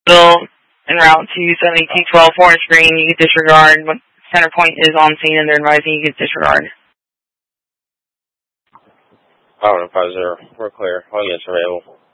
Bill en route to 7212, orange green, you can disregard. When center point is on scene and they're advising, you can disregard. 5150, we're clear. All units available.